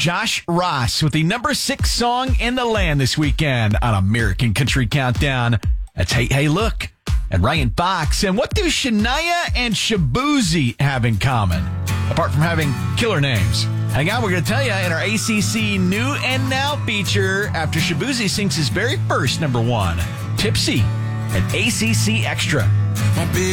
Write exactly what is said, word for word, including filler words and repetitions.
Josh Ross with the number six song in the land this weekend on American Country Countdown. That's Hey, Hey, Look. And Ryan Fox. And what do Shania and Shaboozey have in common, apart from having killer names? Hang on, we're going to tell you in our A C C New and Now feature after Shaboozey sings his very first number one, Tipsy, and A C C Extra.